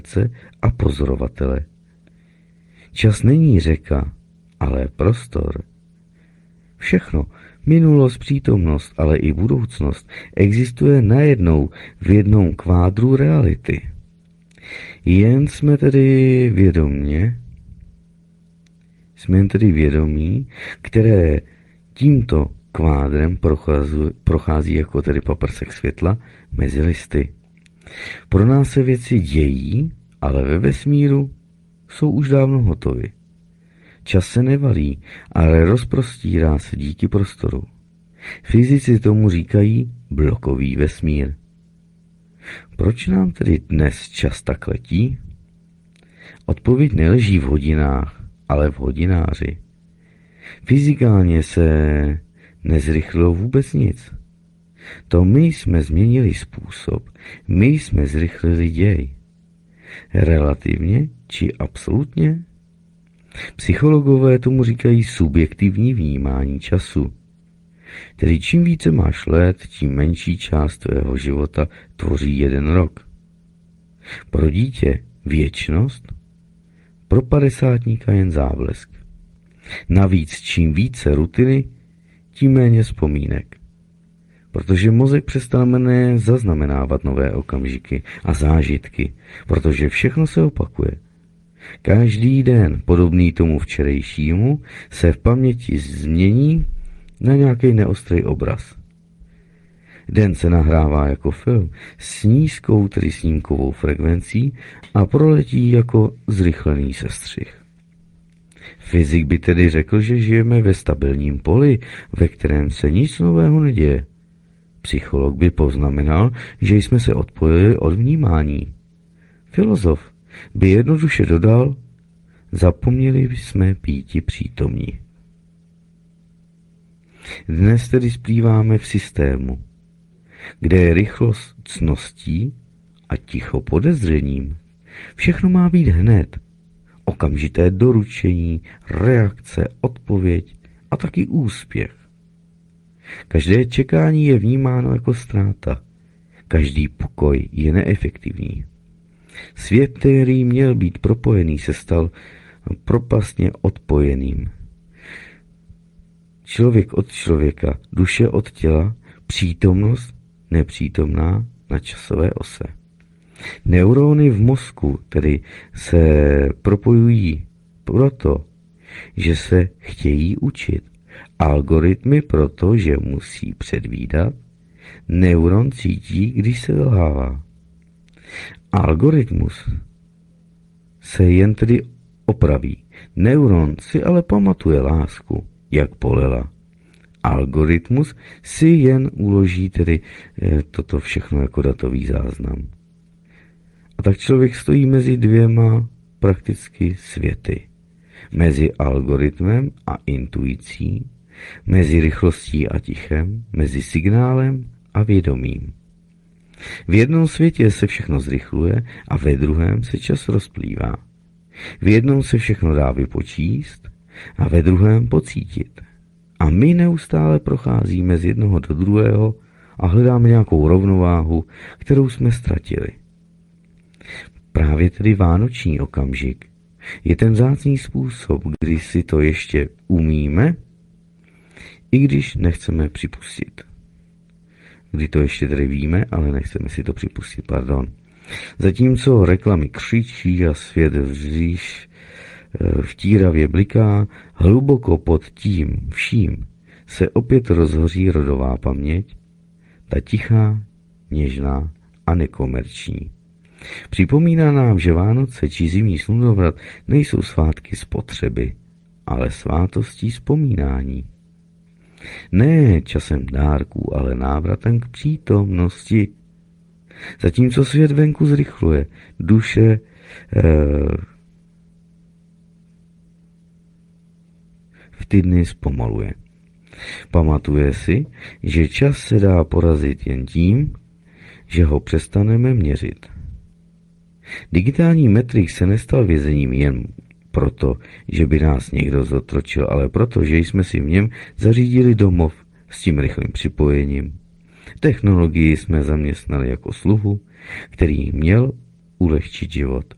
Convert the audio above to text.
a pozorovatele. Čas není řeka, ale prostor. Všechno, minulost, přítomnost, ale i budoucnost, existuje najednou v jednom kvádru reality. Jen jsme tedy vědomí, které tímto kvádrem prochází jako tedy paprsek světla mezi listy. Pro nás se věci dějí, ale ve vesmíru jsou už dávno hotovy. Čas se nevalí, ale rozprostírá se díky prostoru. Fyzici tomu říkají blokový vesmír. Proč nám tedy dnes čas tak letí? Odpověď neleží v hodinách, ale v hodináři. Fyzikálně se nezrychlilo vůbec nic. To my jsme změnili způsob, my jsme zrychlili děj. Relativně či absolutně? Psychologové tomu říkají subjektivní vnímání času. Tedy čím více máš let, tím menší část tvého života tvoří 1 rok. Pro dítě věčnost, pro padesátníka jen záblesk. Navíc čím více rutiny, tím méně vzpomínek. Protože mozek přestane zaznamenávat nové okamžiky a zážitky, protože všechno se opakuje. Každý den, podobný tomu včerejšímu, se v paměti změní na nějaký neostrý obraz. Den se nahrává jako film s nízkou, tedy snímkovou frekvencí a proletí jako zrychlený sestřih. Fyzik by tedy řekl, že žijeme ve stabilním poli, ve kterém se nic nového neděje. Psycholog by poznamenal, že jsme se odpojili od vnímání. Filozof by jednoduše dodal, zapomněli jsme býti přítomní. Dnes tedy splýváme v systému, kde je rychlost cností a ticho podezřením. Všechno má být hned. Okamžité doručení, reakce, odpověď a taky úspěch. Každé čekání je vnímáno jako ztráta. Každý pokoj je neefektivní. Svět, který měl být propojený, se stal propastně odpojeným. Člověk od člověka, duše od těla, přítomnost nepřítomná na časové ose. Neurony v mozku tedy se propojují proto, že se chtějí učit. Algoritmy proto, že musí předvídat. Neuron cítí, když se lhává. Algoritmus se jen tedy opraví. Neuron si ale pamatuje lásku, jak polela. Algoritmus si jen uloží tedy toto všechno jako datový záznam. A tak člověk stojí mezi 2 prakticky světy. Mezi algoritmem a intuicí, mezi rychlostí a tichem, mezi signálem a vědomím. V jednom světě se všechno zrychluje a ve druhém se čas rozplývá. V jednom se všechno dá vypočíst a ve druhém pocítit. A my neustále procházíme z jednoho do druhého a hledáme nějakou rovnováhu, kterou jsme ztratili. Právě tedy vánoční okamžik je ten vzácný způsob, kdy si to ještě umíme, i když nechceme připustit. Kdy to ještě tedy víme, ale nechceme si to připustit, pardon. Zatímco reklamy křičí a svět vtíravě bliká, hluboko pod tím vším se opět rozhoří rodová paměť, ta tichá, něžná a nekomerční. Připomíná nám, že Vánoce či zimní slunovrat nejsou svátky spotřeby, ale svátostí vzpomínání. Ne časem dárků, ale návratem k přítomnosti. Zatímco svět venku zrychluje, duše v ty dny zpomaluje. Pamatuje si, že čas se dá porazit jen tím, že ho přestaneme měřit. Digitální metrik se nestal vězením jen proto, že by nás někdo zotročil, ale proto, že jsme si v něm zařídili domov s tím rychlým připojením. Technologii jsme zaměstnali jako sluhu, který měl ulehčit život.